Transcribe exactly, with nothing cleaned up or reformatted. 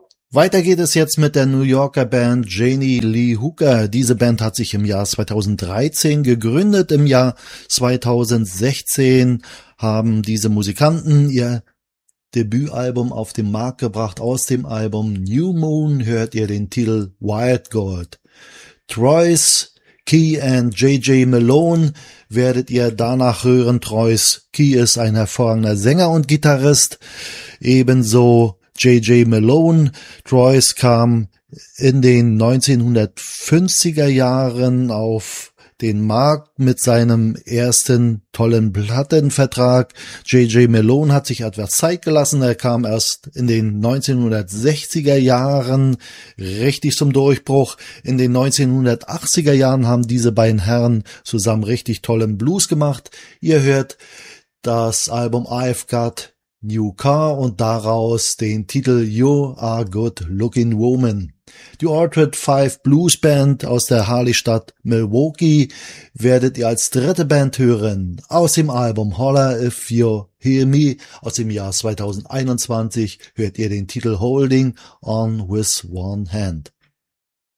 Weiter geht es jetzt mit der New Yorker Band Janie Lee Hooker. Diese Band hat sich im Jahr zweitausenddreizehn gegründet. Im Jahr zweitausendsechzehn haben diese Musikanten ihr Debütalbum auf den Markt gebracht. Aus dem Album New Moon hört ihr den Titel Wild Gold. Troyes Key and J J Malone werdet ihr danach hören. Troyes Key ist ein hervorragender Sänger und Gitarrist, ebenso J J Malone. Troyes kam in den neunzehnhundertfünfziger Jahren auf den Markt mit seinem ersten tollen Plattenvertrag. J J Malone hat sich etwas Zeit gelassen. Er kam erst in den neunzehnhundertsechziger Jahren richtig zum Durchbruch. In den neunzehnhundertachtziger Jahren haben diese beiden Herren zusammen richtig tollen Blues gemacht. Ihr hört das Album I've Got New Car und daraus den Titel You Are Good Looking Woman. Die Orchard Five Blues Band aus der Harley-Stadt Milwaukee werdet ihr als dritte Band hören. Aus dem Album Holler If You Hear Me aus dem Jahr zweitausendeinundzwanzig hört ihr den Titel Holding On With One Hand.